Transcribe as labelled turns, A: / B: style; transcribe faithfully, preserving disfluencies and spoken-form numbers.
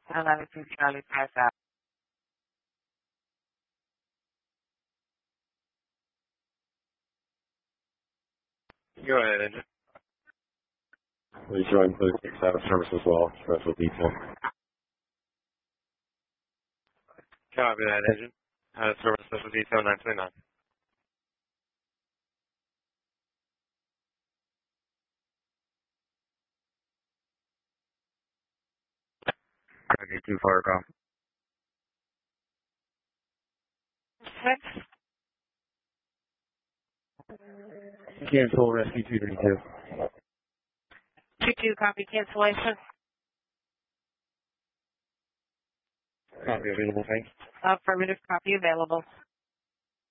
A: eleven two Charlie Pass out.
B: Go ahead, engine.
C: Please join please out of service as well. Special detail.
B: Copy that, engine. Out of service special detail nine twenty-nine.
C: Copy two fire call.
A: Six.
C: Cancel rescue two thirty-two.
A: Two two copy cancellation.
C: Copy available, thanks.
A: Affirmative copy available.